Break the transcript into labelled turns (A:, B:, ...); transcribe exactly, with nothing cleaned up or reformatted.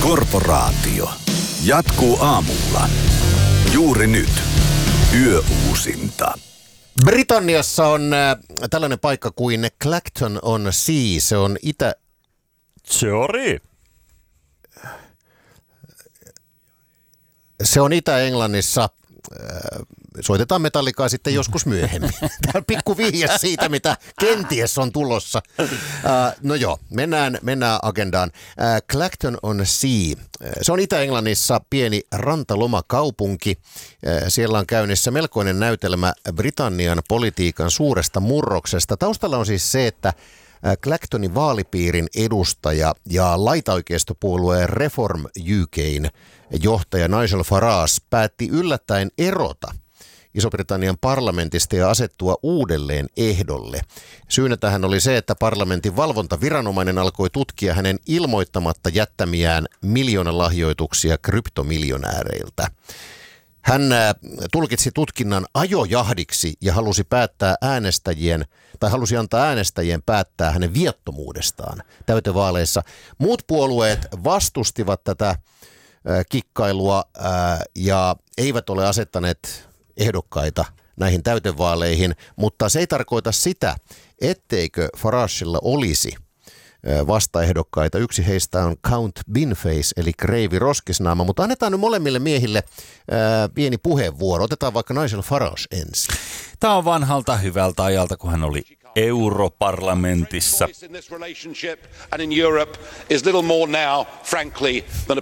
A: Korporaatio jatkuu aamulla. Juuri nyt. Yöuusinta.
B: Britanniassa on äh, tällainen paikka kuin Clacton on Sea. Se on itä...
C: Sorry.
B: Se on Itä-Englannissa. Äh, soitetaan Metallicaa sitten joskus myöhemmin. Tämä on pikku vihje siitä, mitä kenties on tulossa. Uh, no joo, mennään, mennään agendaan. Uh, Clacton on Sea. Uh, se on Itä-Englannissa pieni rantalomakaupunki. Uh, siellä on käynnissä melkoinen näytelmä Britannian politiikan suuresta murroksesta. Taustalla on siis se, että Clactonin vaalipiirin edustaja ja laitaoikeistopuolueen Reform U K:n johtaja Nigel Farage päätti yllättäen erota Iso-Britannian parlamentista ja asettua uudelleen ehdolle. Syynä tähän oli se, että parlamentin valvontaviranomainen alkoi tutkia hänen ilmoittamatta jättämiään miljoonalahjoituksia kryptomiljonääreiltä. Hän tulkitsi tutkinnan ajojahdiksi ja halusi päättää äänestäjien, tai halusi antaa äänestäjien päättää hänen viattomuudestaan täytevaaleissa. Muut puolueet vastustivat tätä kikkailua ja eivät ole asettaneet ehdokkaita näihin täytevaaleihin, mutta se ei tarkoita sitä, etteikö Faragella olisi vastaehdokkaita. Yksi heistä on Count Binface, eli Kreivi Roskisnaama, mutta annetaan nyt molemmille miehille ää, pieni puheenvuoro. Otetaan vaikka Nigel Farage ensin.
C: Tämä on vanhalta hyvältä ajalta, kun hän oli europarlamentissa.